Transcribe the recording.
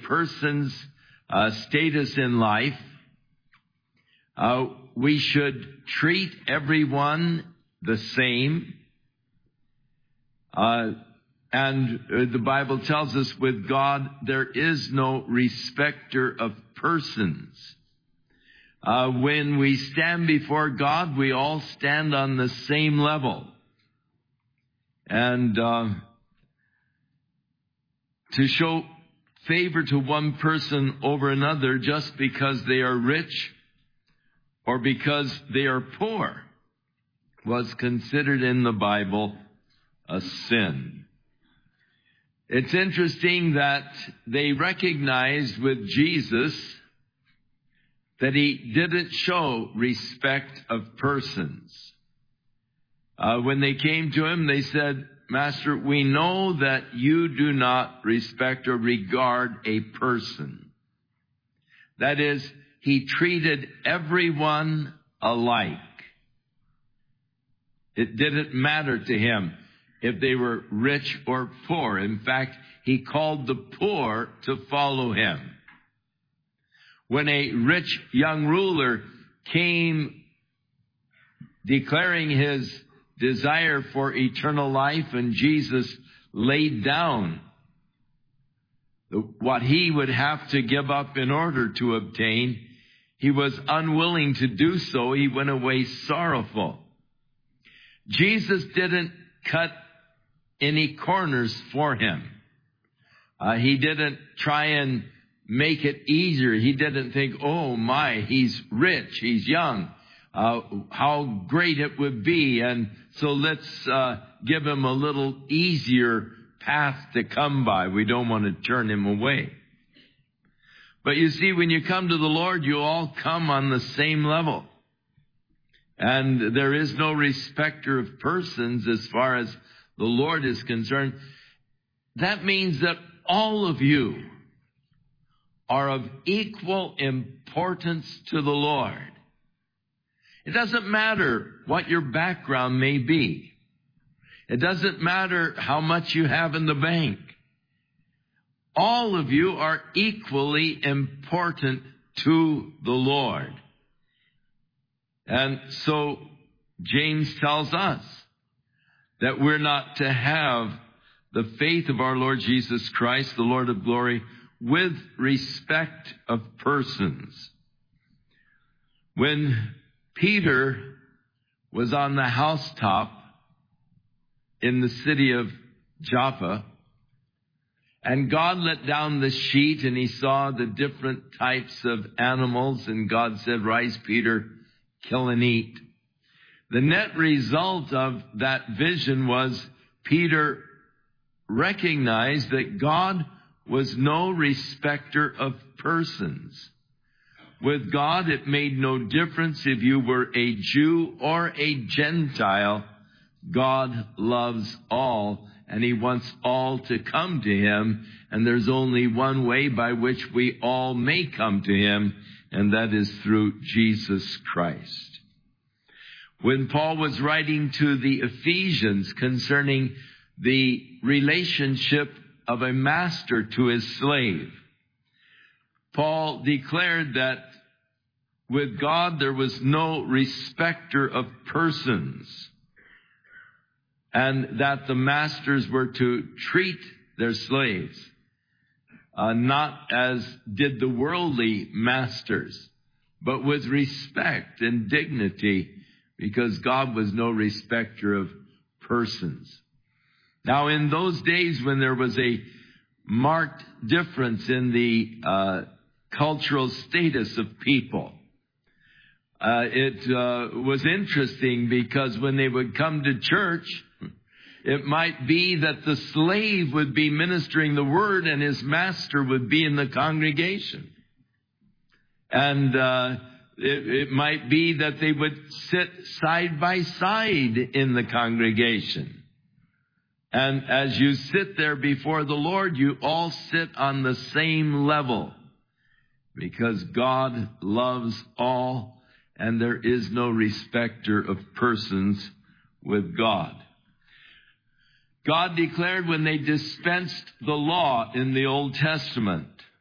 person's status in life. We should treat everyone the same. And the Bible tells us with God, there is no respecter of persons. When we stand before God, we all stand on the same level. And to show favor to one person over another just because they are rich or because they are poor was considered in the Bible a sin. It's interesting that they recognized with Jesus that he didn't show respect of persons. When they came to him, they said, "Master, we know that you do not respect or regard a person." That is, he treated everyone alike. It didn't matter to him if they were rich or poor. In fact, he called the poor to follow him. When a rich young ruler came declaring his desire for eternal life, and Jesus laid down what he would have to give up in order to obtain, he was unwilling to do so. He went away sorrowful. Jesus didn't cut any corners for him. He didn't try and make it easier. He didn't think, "Oh my, he's rich, he's young. How great it would be, and so let's give him a little easier path to come by. We don't want to turn him away." But you see, when you come to the Lord, you all come on the same level. And there is no respecter of persons as far as the Lord is concerned. That means that all of you are of equal importance to the Lord. It doesn't matter what your background may be. It doesn't matter how much you have in the bank. All of you are equally important to the Lord. And so James tells us that we're not to have the faith of our Lord Jesus Christ, the Lord of glory, with respect of persons. When Peter was on the housetop in the city of Joppa, and God let down the sheet and he saw the different types of animals, and God said, "Rise, Peter, kill and eat." The net result of that vision was Peter recognized that God was no respecter of persons. With God, it made no difference if you were a Jew or a Gentile. God loves all, and he wants all to come to him. And there's only one way by which we all may come to him, and that is through Jesus Christ. When Paul was writing to the Ephesians concerning the relationship of a master to his slave, Paul declared that with God there was no respecter of persons, and that the masters were to treat their slaves not as did the worldly masters, but with respect and dignity, because God was no respecter of persons. Now, in those days when there was a marked difference in the cultural status of people, it was interesting because when they would come to church, it might be that the slave would be ministering the word and his master would be in the congregation. And it might be that they would sit side by side in the congregation. And as you sit there before the Lord, you all sit on the same level, because God loves all, and there is no respecter of persons with God. God declared when they dispensed the law in the Old Testament